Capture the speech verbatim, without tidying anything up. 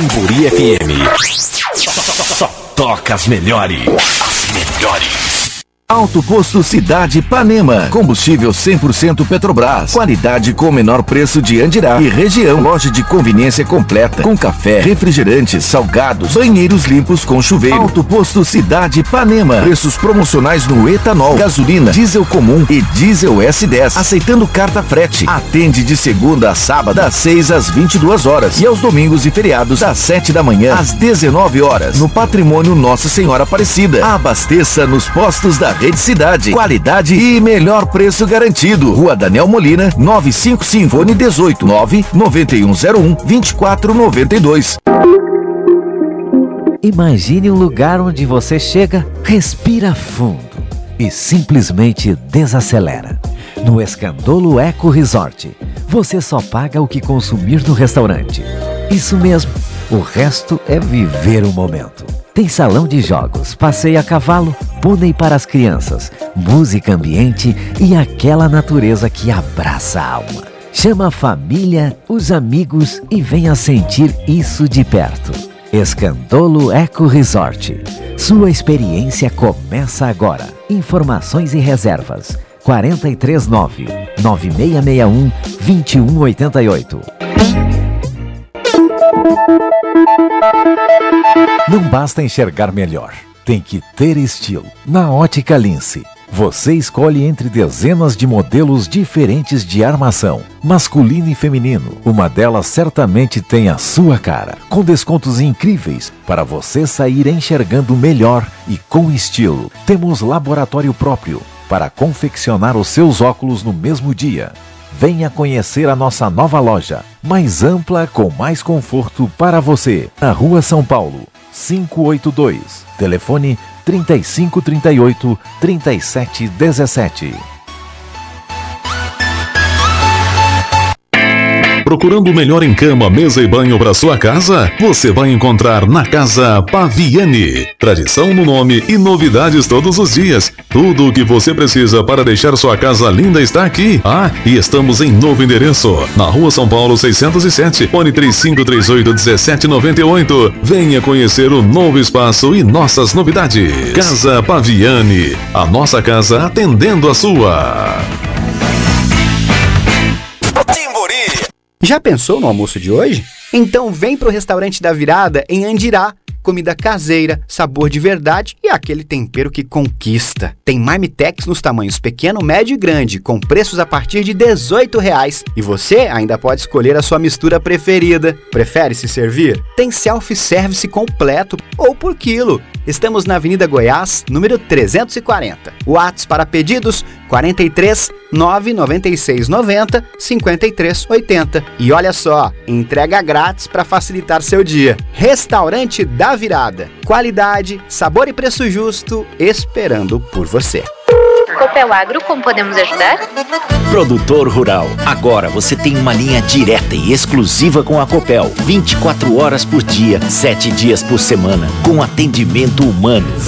Timburi F M. Só, só, só toca as melhores. As melhores. Alto Posto Cidade Ipanema. Combustível cem por cento Petrobras. Qualidade com o menor preço de Andirá e região. Loja de conveniência completa. Com café, refrigerantes, salgados, banheiros limpos com chuveiro. Alto Posto Cidade Ipanema. Preços promocionais no etanol, gasolina, diesel comum e diesel S dez. Aceitando carta frete. Atende de segunda a sábado, das seis às vinte e duas horas. E aos domingos e feriados, das sete da manhã às dezenove horas. No Patrimônio Nossa Senhora Aparecida. Abasteça nos postos da Rede Cidade, qualidade e melhor preço garantido. Rua Daniel Molina, novecentos e cinquenta e cinco, fone dezoito, nove nove um zero um, vinte e quatro noventa e dois. Imagine um lugar onde você chega, respira fundo e simplesmente desacelera. No Escandolo Eco Resort, você só paga o que consumir no restaurante. Isso mesmo, o resto é viver o momento. Tem salão de jogos, passeio a cavalo, pônei para as crianças, música ambiente e aquela natureza que abraça a alma. Chama a família, os amigos e venha sentir isso de perto. Escandolo Eco Resort. Sua experiência começa agora. Informações e reservas. quatro três nove, nove seis seis um, dois um oito oito. Não basta enxergar melhor, tem que ter estilo. Na Ótica Lince, você escolhe entre dezenas de modelos diferentes de armação, masculino e feminino. Uma delas certamente tem a sua cara, com descontos incríveis para você sair enxergando melhor e com estilo. Temos laboratório próprio para confeccionar os seus óculos no mesmo dia. Venha conhecer a nossa nova loja, mais ampla, com mais conforto para você. Na Rua São Paulo, quinhentos e oitenta e dois. Telefone trinta e cinco, trinta e oito, trinta e sete, dezessete. Procurando o melhor em cama, mesa e banho para sua casa? Você vai encontrar na Casa Paviani. Tradição no nome e novidades todos os dias. Tudo o que você precisa para deixar sua casa linda está aqui. Ah, e estamos em novo endereço, na Rua São Paulo seiscentos e sete, fone três cinco três oito, um sete nove oito. Venha conhecer o novo espaço e nossas novidades. Casa Paviani, a nossa casa atendendo a sua. Já pensou no almoço de hoje? Então vem pro Restaurante da Virada em Andirá. Comida caseira, sabor de verdade e aquele tempero que conquista. Tem marmitex nos tamanhos pequeno, médio e grande, com preços a partir de dezoito reais. E você ainda pode escolher a sua mistura preferida. Prefere se servir? Tem self-service completo ou por quilo. Estamos na Avenida Goiás, número trezentos e quarenta. WhatsApp para pedidos quarenta e três, nove nove seis noventa, cinquenta e três oitenta. E olha só, entrega grátis para facilitar seu dia. Restaurante da Virada. Qualidade, sabor e preço justo, esperando por você. Copel Agro, como podemos ajudar? Produtor rural, agora você tem uma linha direta e exclusiva com a Copel, vinte e quatro horas por dia, sete dias por semana, com atendimento humano.